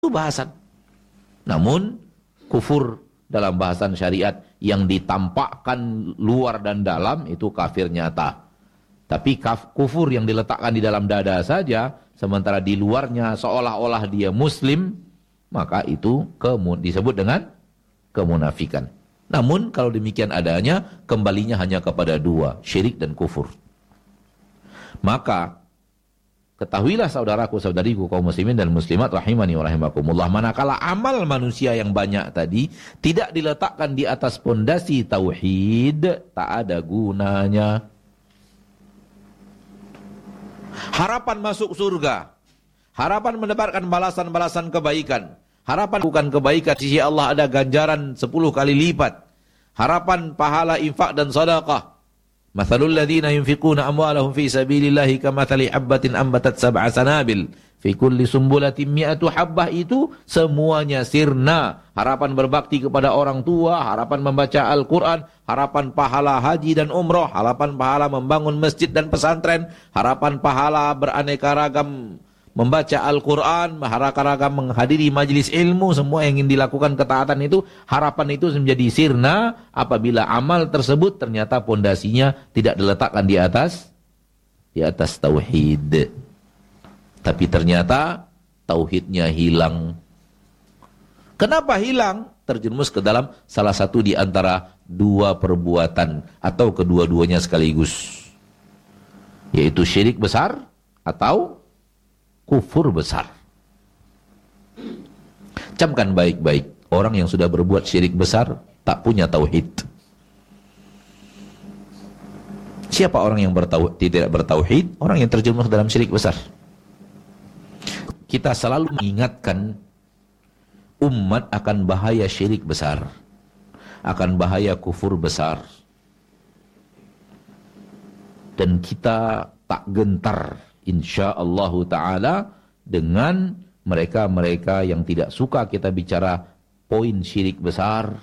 itu bahasan. Namun kufur dalam bahasan syariat yang ditampakkan luar dan dalam itu kafir nyata. Tapi kufur yang diletakkan di dalam dada saja, sementara di luarnya seolah-olah dia muslim, maka itu disebut dengan kemunafikan. Namun kalau demikian adanya, kembalinya hanya kepada dua, syirik dan kufur. Maka ketahuilah saudaraku, saudariku, kaum muslimin dan muslimat rahimani wa rahimakumullah, manakala amal manusia yang banyak tadi tidak diletakkan di atas pondasi tauhid, tak ada gunanya. Harapan masuk surga, harapan mendapatkan balasan-balasan kebaikan, harapan bukan kebaikan di sisi Allah ada ganjaran 10 kali lipat, harapan pahala infak dan sedekah. Mathalul ladzina yunfiquna amwalahum fi sabilillahi kamathali habbatin ambatat sab'a sanabil fi kulli sumbulatin mi'atu habbah, itu semuanya sirna. Harapan berbakti kepada orang tua, harapan membaca Al-Quran, harapan pahala haji dan umroh, harapan pahala membangun masjid dan pesantren, harapan pahala beraneka ragam membaca Al-Quran, ragam menghadiri majelis ilmu, semua yang ingin dilakukan ketaatan itu, harapan itu menjadi sirna apabila amal tersebut ternyata pondasinya tidak diletakkan di atas tauhid. Tapi ternyata tauhidnya hilang. Kenapa hilang? Terjerumus ke dalam salah satu di antara dua perbuatan atau kedua-duanya sekaligus, yaitu syirik besar atau kufur besar. Camkan baik-baik, orang yang sudah berbuat syirik besar tak punya tauhid. Siapa orang yang tidak bertauhid? Orang yang terjerumus dalam syirik besar. Kita selalu mengingatkan umat akan bahaya syirik besar, akan bahaya kufur besar. Dan kita tak gentar insyaallah ta'ala dengan mereka-mereka yang tidak suka kita bicara poin syirik besar,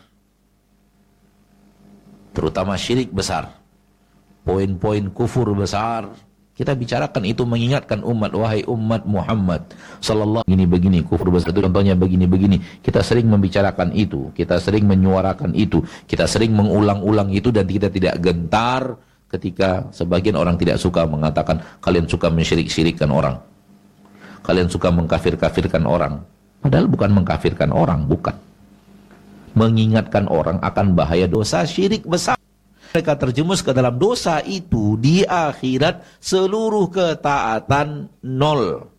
terutama syirik besar, poin-poin kufur besar. Kita bicarakan itu, mengingatkan umat, wahai umat Muhammad sallallahu begini kufur besar itu contohnya begini. Kita sering membicarakan itu, kita sering menyuarakan itu, kita sering mengulang-ulang itu, dan kita tidak gentar ketika sebagian orang tidak suka mengatakan kalian suka mensyirik-syirikkan orang, kalian suka mengkafir-kafirkan orang. Padahal bukan mengkafirkan orang, bukan. Mengingatkan orang akan bahaya dosa syirik besar. Mereka terjerumus ke dalam dosa itu, di akhirat seluruh ketaatan nol.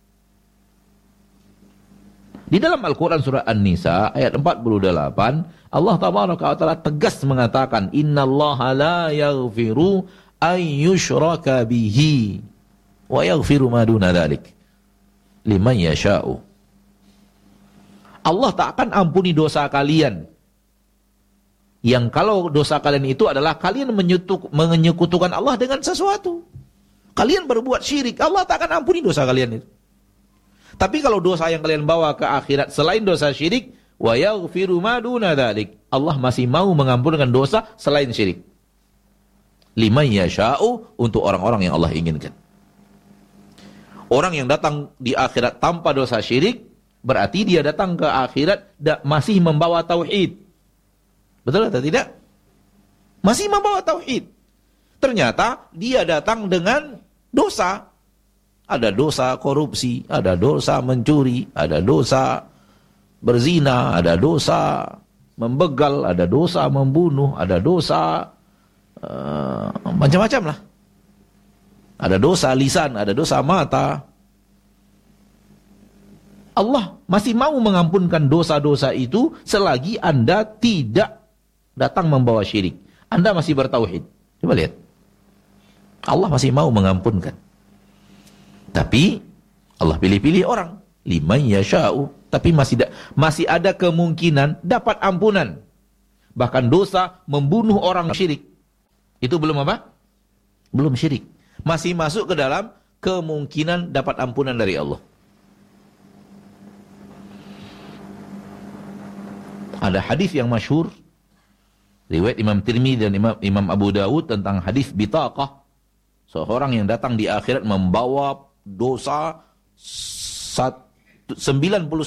Di dalam Al-Quran surah An-Nisa ayat 48, Allah tabaraka wa ta'ala tegas mengatakan, innallaha la yaghfiru an yushraka bihi wa yaghfiru ma duna dzalik liman yasha'u. Allah tak akan ampuni dosa kalian yang kalau dosa kalian itu adalah kalian menyekutukan Allah dengan sesuatu. Kalian berbuat syirik, Allah tak akan ampuni dosa kalian itu. Tapi kalau dosa yang kalian bawa ke akhirat selain dosa syirik, wa yaghfiru ma duna dzalik, Allah masih mau mengampunkan dosa selain syirik. Liman yasha'u, untuk orang-orang yang Allah inginkan. Orang yang datang di akhirat tanpa dosa syirik, berarti dia datang ke akhirat masih membawa tauhid. Betul atau tidak? Masih membawa tauhid. Ternyata dia datang dengan dosa. Ada dosa korupsi, ada dosa mencuri, ada dosa berzina, ada dosa membegal, ada dosa membunuh, ada dosa macam-macam lah. Ada dosa lisan, ada dosa mata. Allah masih mau mengampunkan dosa-dosa itu selagi Anda tidak datang membawa syirik. Anda masih bertauhid. Coba lihat. Allah masih mau mengampunkan. Tapi Allah pilih-pilih orang. Liman yasha'u. Tapi masih ada kemungkinan dapat ampunan. Bahkan dosa membunuh orang syirik. Itu belum apa? Belum syirik. Masih masuk ke dalam kemungkinan dapat ampunan dari Allah. Ada hadis yang masyhur riwayat Imam Tirmidzi dan Imam Abu Dawud tentang hadis bitaqah, seorang yang datang di akhirat membawa dosa 99